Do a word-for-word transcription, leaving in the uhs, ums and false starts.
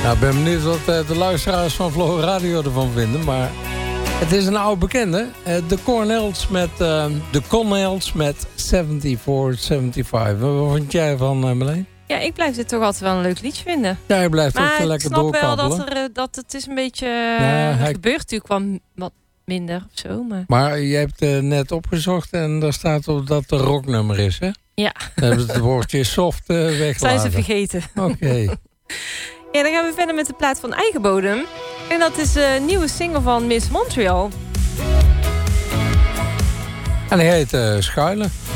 Nou, ik ben benieuwd wat uh, de luisteraars van Flow Radio ervan vinden. Maar het is een oude bekende. Uh, de Cornels met uh, de Connells met vierenzeventig zevenenzeventig. Wat vond jij van, uh, Marleen? Ja, ik blijf dit toch altijd wel een leuk liedje vinden. Ja, je blijft maar ook lekker doorkabbelen. Maar ik snap wel dat, er, dat het is een beetje... Ja, er hij... gebeurt natuurlijk wel wat minder of zo. Maar, maar je hebt uh, net opgezocht en daar staat op dat het een rocknummer is, hè? Ja. Dan hebben ze het woordje soft uh, weggelaten. Zijn ze vergeten. Oké. Okay. Ja, dan gaan we verder met de plaat van Eigen Bodem. En dat is de nieuwe single van Miss Montreal. En hij heet uh, Schuilen.